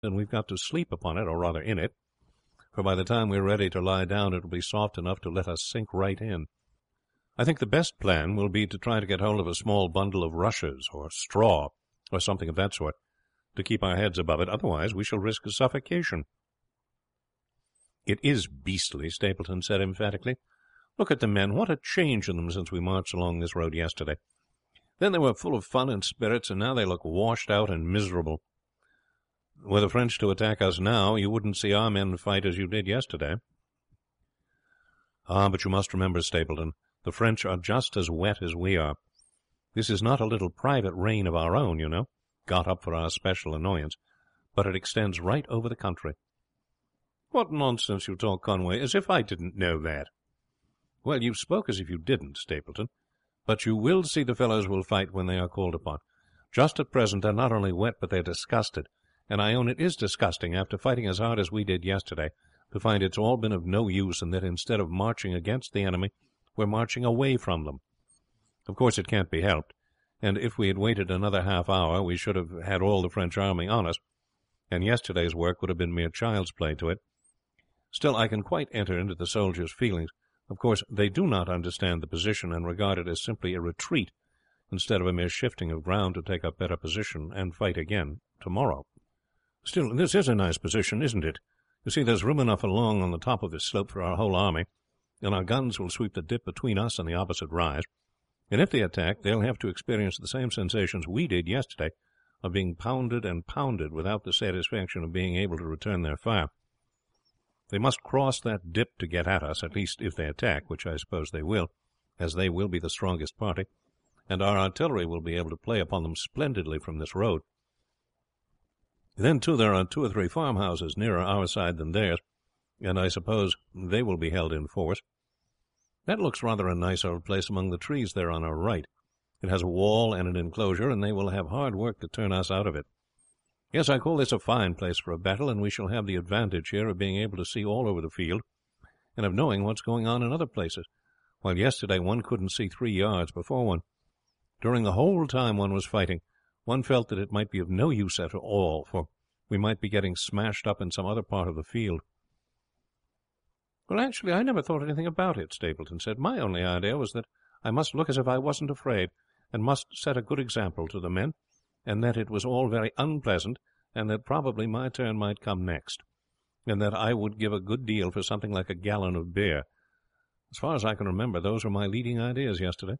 and we've got to sleep upon it, or rather in it, for by the time we're ready to lie down it will be soft enough to let us sink right in. I think the best plan will be to try to get hold of a small bundle of rushes or straw, or something of that sort, to keep our heads above it. Otherwise we shall risk a suffocation." "It is beastly," Stapleton said emphatically. "Look at the men. What a change in them since we marched along this road yesterday. Then they were full of fun and spirits, and now they look washed out and miserable. Were the French to attack us now, you wouldn't see our men fight as you did yesterday." "Ah, but you must remember, Stapleton, the French are just as wet as we are. This is not a little private reign of our own, you know, got up for our special annoyance, but it extends right over the country." "What nonsense you talk, Conway, as if I didn't know that." "Well, you spoke as if you didn't, Stapleton. But you will see the fellows will fight when they are called upon. Just at present they're not only wet, but they're disgusted, and I own it is disgusting, after fighting as hard as we did yesterday, to find it's all been of no use, and that instead of marching against the enemy we're marching away from them. Of course it can't be helped, and if we had waited another half hour we should have had all the French army on us, and yesterday's work would have been mere child's play to it. Still, I can quite enter into the soldiers' feelings. Of course they do not understand the position, and regard it as simply a retreat instead of a mere shifting of ground to take up better position and fight again tomorrow." "Still, this is a nice position, isn't it? You see, there's room enough along on the top of this slope for our whole army, and our guns will sweep the dip between us and the opposite rise, and if they attack they'll have to experience the same sensations we did yesterday of being pounded and pounded without the satisfaction of being able to return their fire. They must cross that dip to get at us, at least if they attack, which I suppose they will, as they will be the strongest party, and our artillery will be able to play upon them splendidly from this road. Then, too, there are 2 or 3 farmhouses nearer our side than theirs, and I suppose they will be held in force. That looks rather a nice old place among the trees there on our right. It has a wall and an enclosure, and they will have hard work to turn us out of it. Yes, I call this a fine place for a battle, and we shall have the advantage here of being able to see all over the field, and of knowing what's going on in other places, while yesterday one couldn't see 3 yards before one. During the whole time one was fighting, one felt that it might be of no use at all, for we might be getting smashed up in some other part of the field." "Well, actually, I never thought anything about it," Stapleton said. "My only idea was that I must look as if I wasn't afraid, and must set a good example to the men, and that it was all very unpleasant, and that probably my turn might come next, and that I would give a good deal for something like a gallon of beer. As far as I can remember, those were my leading ideas yesterday."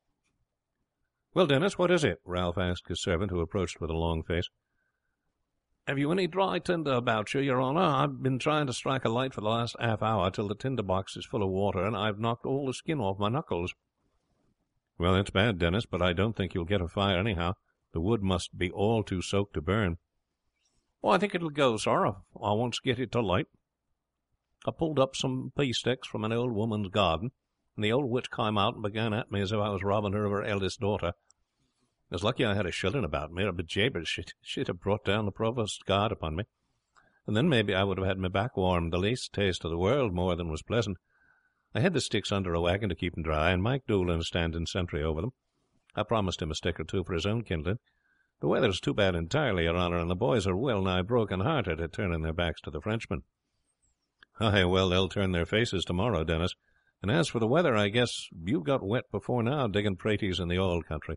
"Well, Dennis, what is it?" Ralph asked his servant, who approached with a long face. "Have you any dry tinder about you, your honor? I've been trying to strike a light for the last half hour till the tinder box is full of water, and I've knocked all the skin off my knuckles." "Well, that's bad, Dennis, but I don't think you'll get a fire anyhow. The wood must be all too soaked to burn." "I think it'll go, sir, if I once get it to light. I pulled up some pea sticks from an old woman's garden, and the old witch came out and began at me as if I was robbing her of her eldest daughter. It was lucky I had a shilling about me, or bejabers, she'd have brought down the provost's guard upon me, and then maybe I would have had my back warmed, the least taste of the world more than was pleasant. I had the sticks under a wagon to keep them dry, and Mike Doolan is standing sentry over them. I promised him a stick or 2 for his own kindling. The weather's too bad entirely, your honor, and the boys are well nigh broken hearted at turning their backs to the Frenchmen." "Aye, well, they'll turn their faces tomorrow, Dennis. And as for the weather, I guess you've got wet before now digging praties in the old country."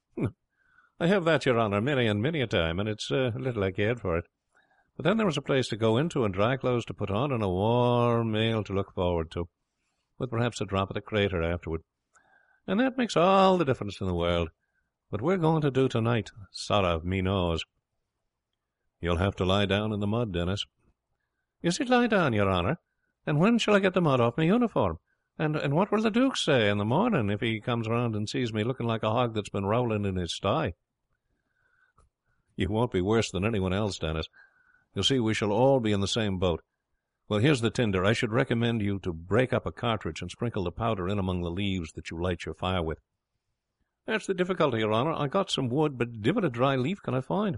"I have that, your honor, many and many a time, and it's little I cared for it. But then there was a place to go into, and dry clothes to put on, and a warm meal to look forward to, with perhaps a drop of the crater afterward. And that makes all the difference in the world. But we're going to do tonight, sorrow me knows." "You'll have to lie down in the mud, Dennis." "Is it lie down, your honor? And when shall I get the mud off my uniform? And what will the Duke say in the morning if he comes round and sees me looking like a hog that's been rowling in his sty?" "You won't be worse than anyone else, Dennis. You see, we shall all be in the same boat. Well, here's the tinder. I should recommend you to break up a cartridge and sprinkle the powder in among the leaves that you light your fire with." "That's the difficulty, your honor. I got some wood, but divot a dry leaf can I find?"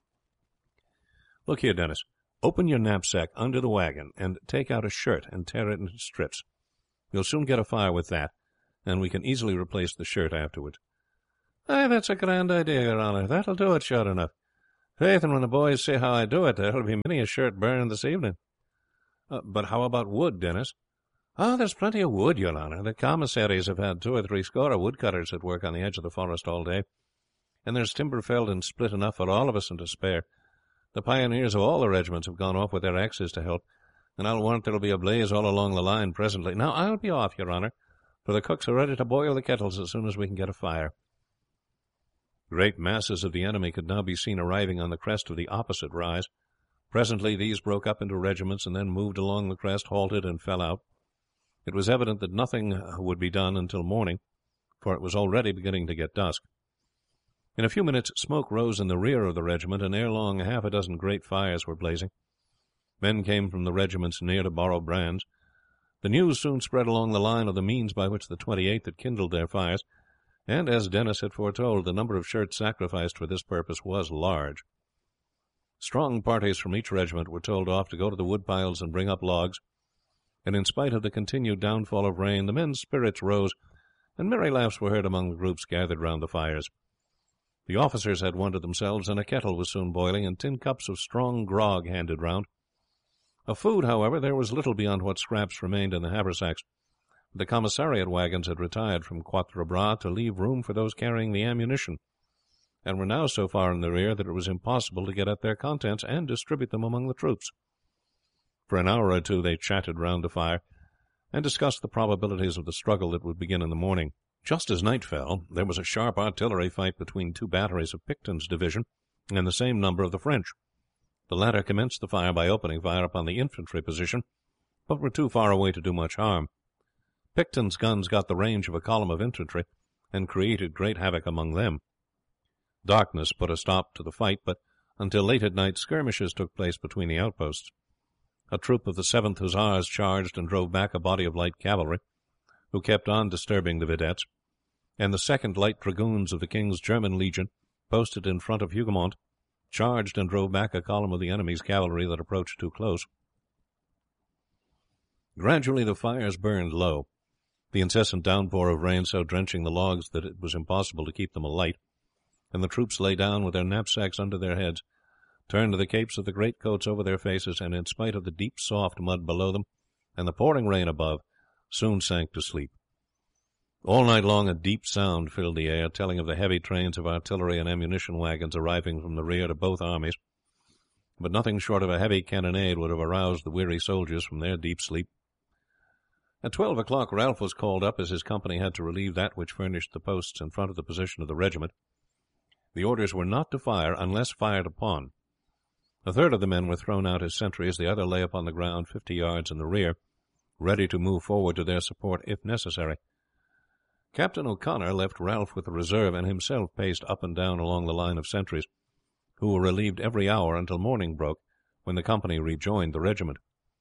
"Look here, Dennis. Open your knapsack under the wagon, and take out a shirt and tear it into strips. You'll soon get a fire with that, and we can easily replace the shirt afterwards." "Aye, that's a grand idea, your honor. That'll do it, sure enough. Faith, and when the boys see how I do it, there'll be many a shirt burned this evening." "But how about wood, Denis?" "Oh, there's plenty of wood, your honor. The commissaries have had 2 or 3 score of woodcutters at work on the edge of the forest all day, and there's timber felled and split enough for all of us and to spare. The pioneers of all the regiments have gone off with their axes to help, and I'll warrant there'll be a blaze all along the line presently. Now I'll be off, your honor, for the cooks are ready to boil the kettles as soon as we can get a fire." Great masses of the enemy could now be seen arriving on the crest of the opposite rise. Presently these broke up into regiments, and then moved along the crest, halted, and fell out. It was evident that nothing would be done until morning, for it was already beginning to get dusk. In a few minutes smoke rose in the rear of the regiment, and ere long half a dozen great fires were blazing. Men came from the regiments near to borrow brands. The news soon spread along the line of the means by which the 28th had kindled their fires, and, as Denis had foretold, the number of shirts sacrificed for this purpose was large. Strong parties from each regiment were told off to go to the wood piles and bring up logs, and in spite of the continued downfall of rain, the men's spirits rose, and merry laughs were heard among the groups gathered round the fires. The officers had one to themselves, and a kettle was soon boiling, and tin cups of strong grog handed round. Of food, however, there was little beyond what scraps remained in the haversacks. The commissariat wagons had retired from Quatre Bras to leave room for those carrying the ammunition, and were now so far in the rear that it was impossible to get at their contents and distribute them among the troops. For an hour or two they chatted round the fire, and discussed the probabilities of the struggle that would begin in the morning. Just as night fell, there was a sharp artillery fight between 2 batteries of Picton's division and the same number of the French. The latter commenced the fire by opening fire upon the infantry position, but were too far away to do much harm. Picton's guns got the range of a column of infantry, and created great havoc among them. Darkness put a stop to the fight, but until late at night skirmishes took place between the outposts. A troop of the 7th Hussars charged and drove back a body of light cavalry, who kept on disturbing the vedettes, and the 2nd Light Dragoons of the King's German Legion, posted in front of Hougoumont, charged and drove back a column of the enemy's cavalry that approached too close. Gradually the fires burned low, the incessant downpour of rain so drenching the logs that it was impossible to keep them alight, and the troops lay down with their knapsacks under their heads, turned the capes of the greatcoats over their faces, and in spite of the deep soft mud below them and the pouring rain above, soon sank to sleep. All night long a deep sound filled the air, telling of the heavy trains of artillery and ammunition wagons arriving from the rear to both armies, but nothing short of a heavy cannonade would have aroused the weary soldiers from their deep sleep. At 12 o'clock Ralph was called up, as his company had to relieve that which furnished the posts in front of the position of the regiment. The orders were not to fire unless fired upon. A third of the men were thrown out as sentries, the other lay upon the ground 50 yards in the rear, ready to move forward to their support if necessary. Captain O'Connor left Ralph with the reserve, and himself paced up and down along the line of sentries, who were relieved every hour until morning broke, when the company rejoined the regiment.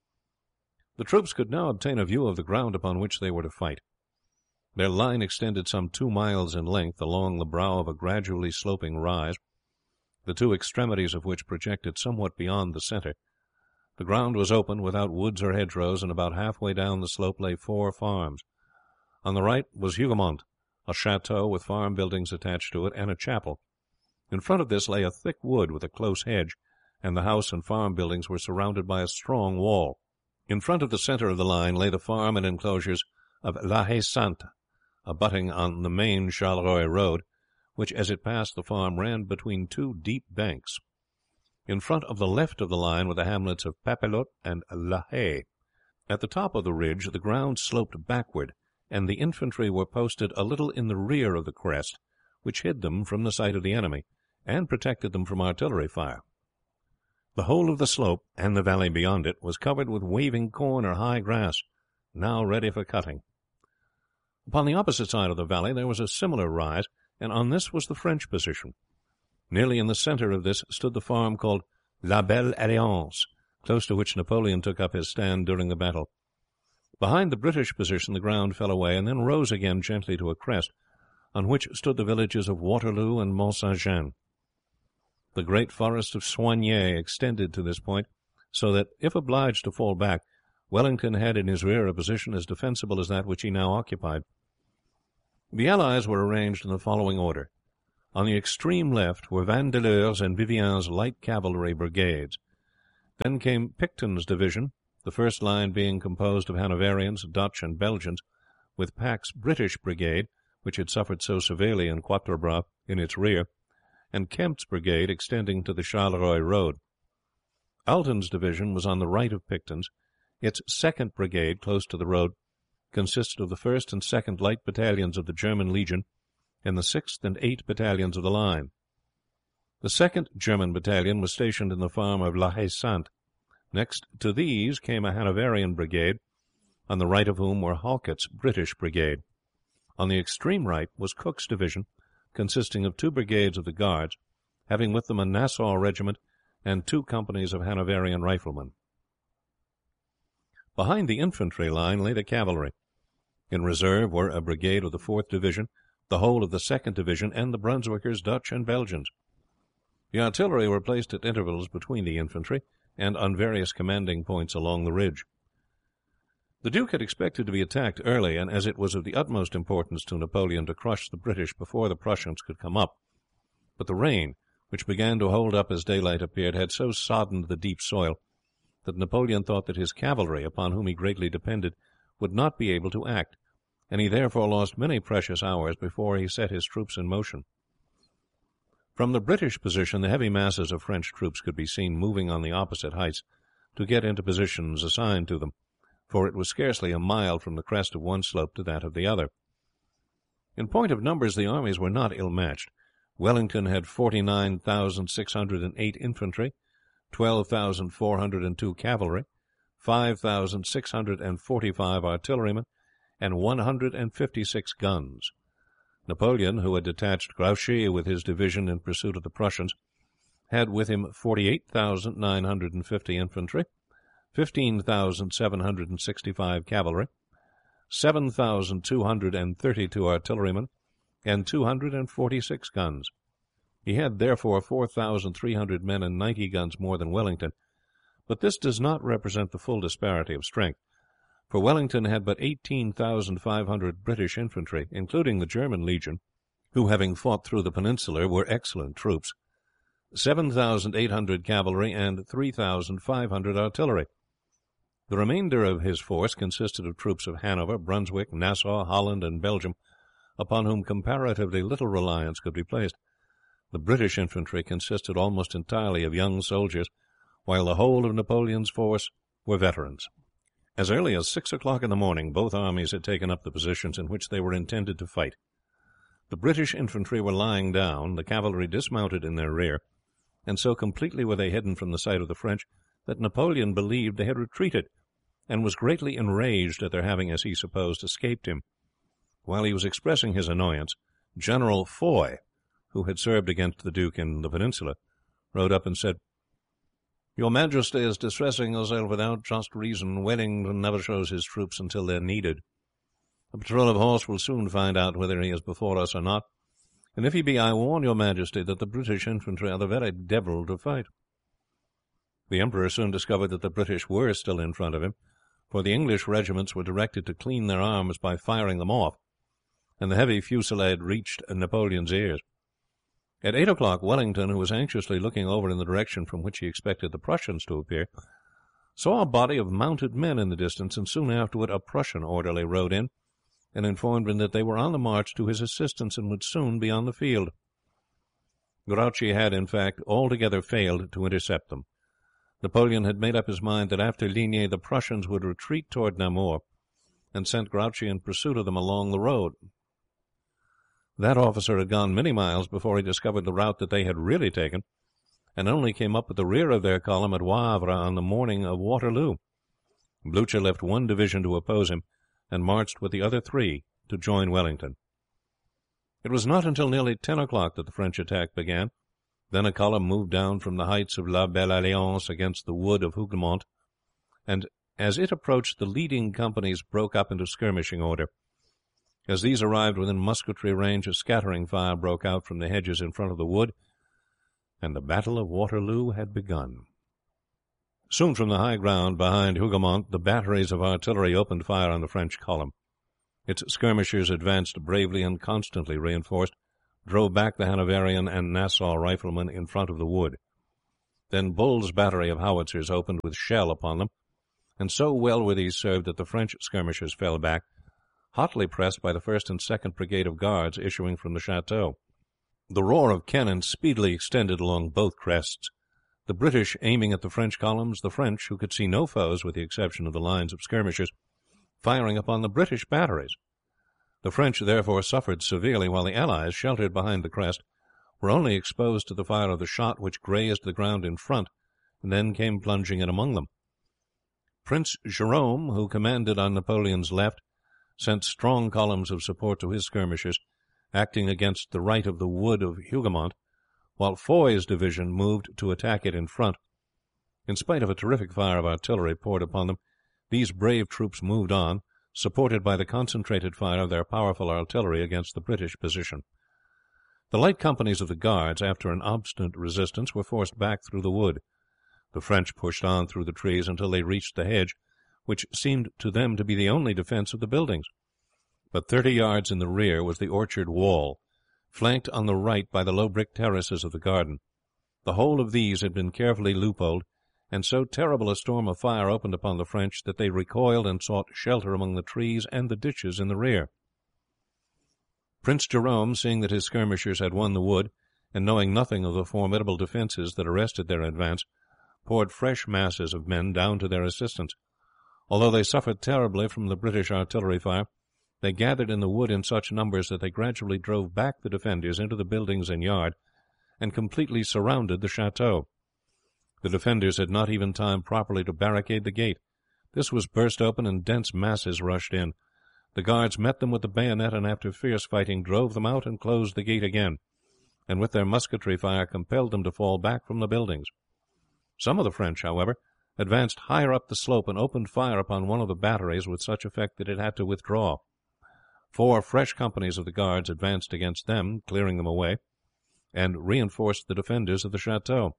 The troops could now obtain a view of the ground upon which they were to fight. Their line extended some 2 miles in length along the brow of a gradually sloping rise, the 2 extremities of which projected somewhat beyond the centre. The ground was open, without woods or hedgerows, and about halfway down the slope lay 4 farms. On the right was Hougoumont, a chateau with farm buildings attached to it, and a chapel. In front of this lay a thick wood with a close hedge, and the house and farm buildings were surrounded by a strong wall. In front of the centre of the line lay the farm and enclosures of La Haye Sainte, abutting on the main Charleroi road, which, as it passed the farm, ran between 2 deep banks. In front of the left of the line were the hamlets of Papelotte and La Haye. At the top of the ridge the ground sloped backward, and the infantry were posted a little in the rear of the crest, which hid them from the sight of the enemy, and protected them from artillery fire. The whole of the slope, and the valley beyond it, was covered with waving corn or high grass, now ready for cutting. Upon the opposite side of the valley there was a similar rise, and on this was the French position. Nearly in the centre of this stood the farm called La Belle Alliance, close to which Napoleon took up his stand during the battle. Behind the British position the ground fell away, and then rose again gently to a crest, on which stood the villages of Waterloo and Mont Saint Jean. The great forest of Soignies extended to this point, so that, if obliged to fall back, Wellington had in his rear a position as defensible as that which he now occupied. The allies were arranged in the following order. On the extreme left were Vandeleur's and Vivian's light cavalry brigades. Then came Picton's division, the first line being composed of Hanoverians, Dutch, and Belgians, with Pack's British brigade, which had suffered so severely in Quatre Bras, in its rear, and Kempt's brigade extending to the Charleroi road. Alten's division was on the right of Picton's. Its second brigade, close to the road, consisted of the 1st and 2nd Light Battalions of the German Legion and the 6th and 8th Battalions of the line. The 2nd German Battalion was stationed in the farm of La Haye Sainte. Next to these came a Hanoverian brigade, on the right of whom were Halkett's British brigade. On the extreme right was Cook's division, consisting of 2 brigades of the Guards, having with them a Nassau regiment and 2 companies of Hanoverian riflemen. Behind the infantry line lay the cavalry. In reserve were a brigade of the 4th Division, the whole of the 2nd Division, and the Brunswickers, Dutch, and Belgians. The artillery were placed at intervals between the infantry, and on various commanding points along the ridge. The Duke had expected to be attacked early, and as it was of the utmost importance to Napoleon to crush the British before the Prussians could come up, but the rain, which began to hold up as daylight appeared, had so soddened the deep soil that Napoleon thought that his cavalry, upon whom he greatly depended, would not be able to act, and he therefore lost many precious hours before he set his troops in motion. From the British position the heavy masses of French troops could be seen moving on the opposite heights to get into positions assigned to them, for it was scarcely a mile from the crest of one slope to that of the other. In point of numbers the armies were not ill matched. Wellington had 49,608 infantry, 12,402 cavalry, 5,645 artillerymen, and 156 guns. Napoleon, who had detached Grouchy with his division in pursuit of the Prussians, had with him 48,950 infantry, 15,765 cavalry, 7,232 artillerymen, and 246 guns. He had therefore 4,300 men and 90 guns more than Wellington, but this does not represent the full disparity of strength, for Wellington had but 18,500 British infantry, including the German Legion, who, having fought through the Peninsular, were excellent troops, 7,800 cavalry, and 3,500 artillery. The remainder of his force consisted of troops of Hanover, Brunswick, Nassau, Holland, and Belgium, upon whom comparatively little reliance could be placed. The British infantry consisted almost entirely of young soldiers, while the whole of Napoleon's force were veterans. As early as 6 o'clock in the morning both armies had taken up the positions in which they were intended to fight. The British infantry were lying down, the cavalry dismounted in their rear, and so completely were they hidden from the sight of the French that Napoleon believed they had retreated, and was greatly enraged at their having, as he supposed, escaped him. While he was expressing his annoyance, General Foy, who had served against the Duke in the Peninsula, rode up and said, "Your Majesty is distressing yourself without just reason. Wellington never shows his troops until they are needed. A patrol of horse will soon find out whether he is before us or not, and if he be, I warn your Majesty that the British infantry are the very devil to fight." The Emperor soon discovered that the British were still in front of him, for the English regiments were directed to clean their arms by firing them off, and the heavy fusillade reached Napoleon's ears. At 8 o'clock Wellington, who was anxiously looking over in the direction from which he expected the Prussians to appear, saw a body of mounted men in the distance, and soon afterward a Prussian orderly rode in and informed him that they were on the march to his assistance and would soon be on the field. Grouchy had, in fact, altogether failed to intercept them. Napoleon had made up his mind that after Ligny the Prussians would retreat toward Namur, and sent Grouchy in pursuit of them along the road. That officer had gone many miles before he discovered the route that they had really taken, and only came up with the rear of their column at Wavre on the morning of Waterloo. Blucher left one division to oppose him, and marched with the other 3 to join Wellington. It was not until nearly 10 o'clock that the French attack began. Then a column moved down from the heights of La Belle Alliance against the wood of Hougoumont, and as it approached the leading companies broke up into skirmishing order. As these arrived within musketry range, a scattering fire broke out from the hedges in front of the wood, and the Battle of Waterloo had begun. Soon from the high ground behind Hougoumont the batteries of artillery opened fire on the French column. Its skirmishers advanced bravely and constantly reinforced, drove back the Hanoverian and Nassau riflemen in front of the wood. Then Bull's battery of howitzers opened with shell upon them, and so well were these served that the French skirmishers fell back, hotly pressed by the 1st and 2nd Brigade of Guards issuing from the chateau. The roar of cannon speedily extended along both crests, the British aiming at the French columns, the French, who could see no foes with the exception of the lines of skirmishers, firing upon the British batteries. The French therefore suffered severely, while the Allies, sheltered behind the crest, were only exposed to the fire of the shot which grazed the ground in front and then came plunging in among them. Prince Jerome, who commanded on Napoleon's left, sent strong columns of support to his skirmishers, acting against the right of the wood of Hougoumont, while Foy's division moved to attack it in front. In spite of a terrific fire of artillery poured upon them, these brave troops moved on, supported by the concentrated fire of their powerful artillery against the British position. The light companies of the Guards, after an obstinate resistance, were forced back through the wood. The French pushed on through the trees until they reached the hedge, which seemed to them to be the only defence of the buildings. But 30 yards in the rear was the orchard wall, flanked on the right by the low brick terraces of the garden. The whole of these had been carefully loopholed, and so terrible a storm of fire opened upon the French that they recoiled and sought shelter among the trees and the ditches in the rear. Prince Jerome, seeing that his skirmishers had won the wood, and knowing nothing of the formidable defences that arrested their advance, poured fresh masses of men down to their assistance. Although they suffered terribly from the British artillery fire, they gathered in the wood in such numbers that they gradually drove back the defenders into the buildings and yard, and completely surrounded the chateau. The defenders had not even time properly to barricade the gate. This was burst open, and dense masses rushed in. The Guards met them with the bayonet, and after fierce fighting drove them out and closed the gate again, and with their musketry fire compelled them to fall back from the buildings. Some of the French, however, advanced higher up the slope and opened fire upon one of the batteries with such effect that it had to withdraw. 4 fresh companies of the Guards advanced against them, clearing them away, and reinforced the defenders of the chateau.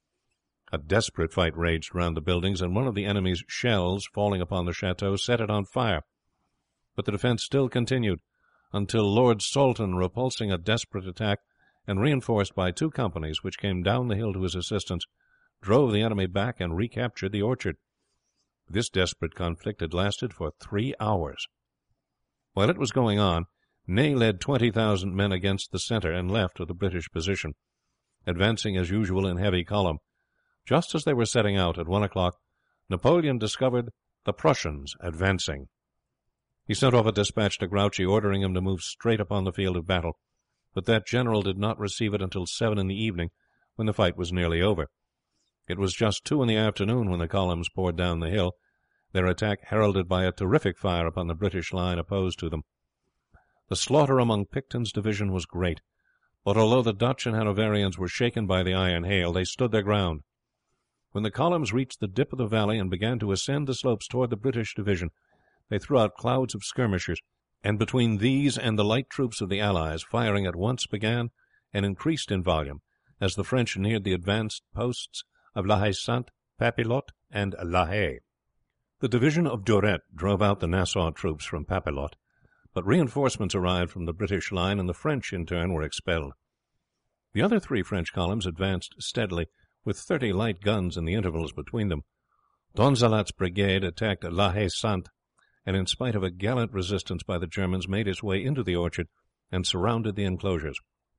A desperate fight raged round the buildings, and one of the enemy's shells, falling upon the chateau, set it on fire. But the defence still continued, until Lord Saltoun, repulsing a desperate attack, and reinforced by 2 companies which came down the hill to his assistance, drove the enemy back and recaptured the orchard. This desperate conflict had lasted for 3 hours. While it was going on, Ney led 20,000 men against the centre and left of the British position, advancing as usual in heavy column. Just as they were setting out at 1 o'clock, Napoleon discovered the Prussians advancing. He sent off a despatch to Grouchy ordering him to move straight upon the field of battle, but that general did not receive it until 7 in the evening, when the fight was nearly over. It was just 2 in the afternoon when the columns poured down the hill, their attack heralded by a terrific fire upon the British line opposed to them. The slaughter among Picton's division was great, but although the Dutch and Hanoverians were shaken by the iron hail, they stood their ground. When the columns reached the dip of the valley and began to ascend the slopes toward the British division, they threw out clouds of skirmishers, and between these and the light troops of the Allies, firing at once began and increased in volume as the French neared the advanced posts of La Haye Sainte, Papelotte, and La Haye. The division of Durette drove out the Nassau troops from Papelotte, but reinforcements arrived from the British line, and the French in turn were expelled. The other 3 French columns advanced steadily, with 30 light guns in the intervals between them. Donzelat's brigade attacked La Haye Sainte, and in spite of a gallant resistance by the Germans, made its way into the orchard and surrounded the enclosures.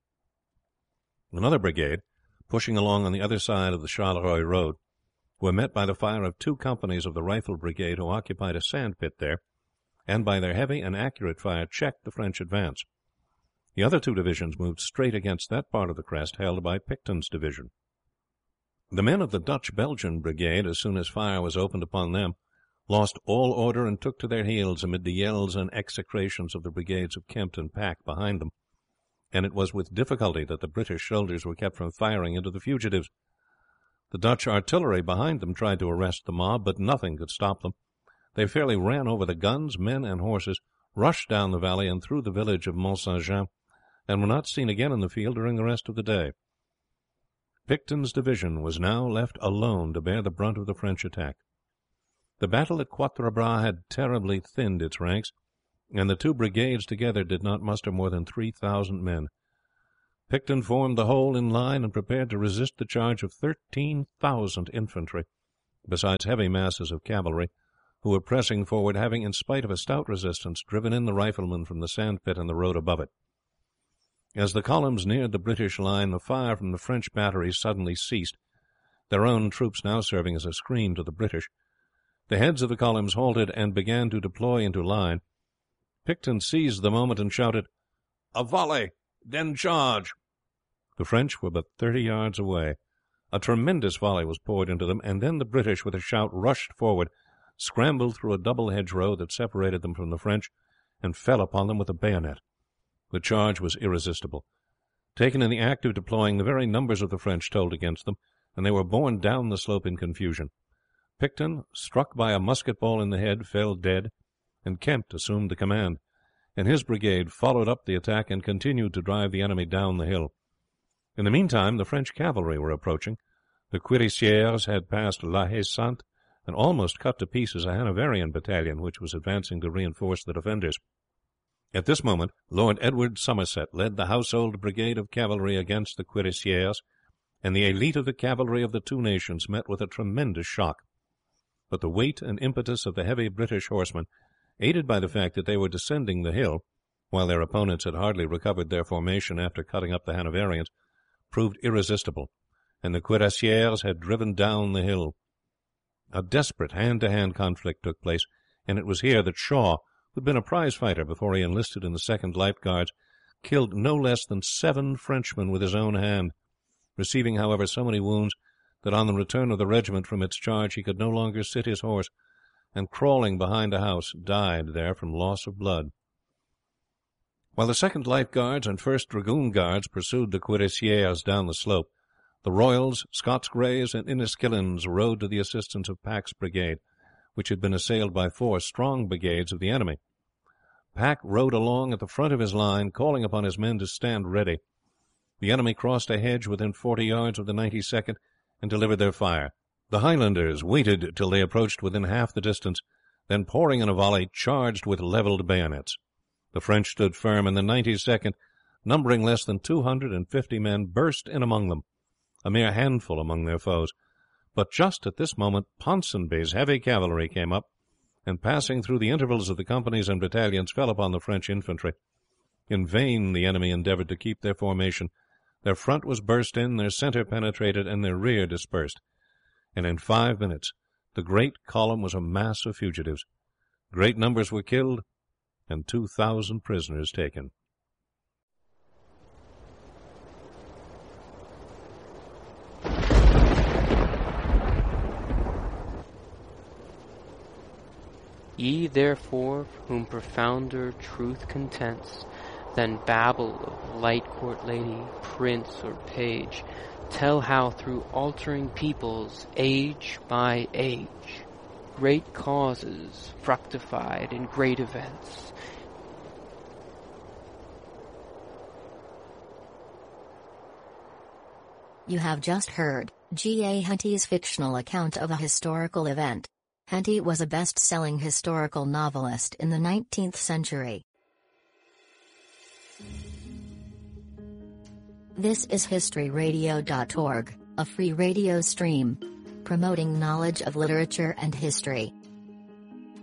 Another brigade, pushing along on the other side of the Charleroi road, were met by the fire of 2 companies of the rifle brigade who occupied a sand pit there, and by their heavy and accurate fire checked the French advance. The other 2 divisions moved straight against that part of the crest held by Picton's division. The men of the Dutch-Belgian brigade, as soon as fire was opened upon them, lost all order and took to their heels amid the yells and execrations of the brigades of Kempt and Pack behind them, and it was with difficulty that the British soldiers were kept from firing into the fugitives. The Dutch artillery behind them tried to arrest the mob, but nothing could stop them. They fairly ran over the guns, men, and horses, rushed down the valley and through the village of Mont Saint-Jean, and were not seen again in the field during the rest of the day. Picton's division was now left alone to bear the brunt of the French attack. The battle at Quatre Bras had terribly thinned its ranks, and the 2 brigades together did not muster more than 3,000 men. Picton formed the whole in line and prepared to resist the charge of 13,000 infantry, besides heavy masses of cavalry, who were pressing forward, having, in spite of a stout resistance, driven in the riflemen from the sandpit and the road above it. As the columns neared the British line, the fire from the French batteries suddenly ceased, their own troops now serving as a screen to the British. The heads of the columns halted and began to deploy into line. Picton seized the moment and shouted, "A volley, then charge!" The French were but 30 yards away. A tremendous volley was poured into them, and then the British, with a shout, rushed forward, scrambled through a double hedgerow that separated them from the French, and fell upon them with the bayonet. The charge was irresistible. Taken in the act of deploying, the very numbers of the French told against them, and they were borne down the slope in confusion. Picton, struck by a musket ball in the head, fell dead, and Kempt assumed the command, and his brigade followed up the attack and continued to drive the enemy down the hill. In the meantime, the French cavalry were approaching. The cuirassiers had passed La Haye Sainte and almost cut to pieces a Hanoverian battalion which was advancing to reinforce the defenders. At this moment, Lord Edward Somerset led the household brigade of cavalry against the cuirassiers, and the elite of the cavalry of the two nations met with a tremendous shock. But the weight and impetus of the heavy British horsemen, aided by the fact that they were descending the hill, while their opponents had hardly recovered their formation after cutting up the Hanoverians, proved irresistible, and the cuirassiers had driven down the hill. A desperate hand-to-hand conflict took place, and it was here that Shaw, who had been a prize fighter before he enlisted in the 2nd Life Guards, killed no less than 7 Frenchmen with his own hand, receiving, however, so many wounds that on the return of the regiment from its charge he could no longer sit his horse, and crawling behind a house died there from loss of blood. While the 2nd Life Guards and 1st Dragoon Guards pursued the cuirassiers down the slope, the Royals, Scots Greys, and Inniskillens rode to the assistance of Pack's brigade, which had been assailed by 4 strong brigades of the enemy. Pack rode along at the front of his line, calling upon his men to stand ready. The enemy crossed a hedge within 40 yards of the 92nd and delivered their fire. The Highlanders waited till they approached within half the distance, then pouring in a volley, charged with levelled bayonets. The French stood firm, and the 92nd, numbering less than 250 men, burst in among them, a mere handful among their foes. But just at this moment Ponsonby's heavy cavalry came up, and passing through the intervals of the companies and battalions, fell upon the French infantry. In vain the enemy endeavoured to keep their formation. Their front was burst in, their centre penetrated, and their rear dispersed, and in 5 minutes the great column was a mass of fugitives. Great numbers were killed, and 2,000 prisoners taken. Ye therefore, whom profounder truth contents than babble of light court lady, prince, or page, tell how through altering peoples, age by age, great causes fructified in great events. You have just heard G.A. Henty's fictional account of a historical event. Henty was a best-selling historical novelist in the 19th century. This is historyradio.org, a free radio stream promoting knowledge of literature and history.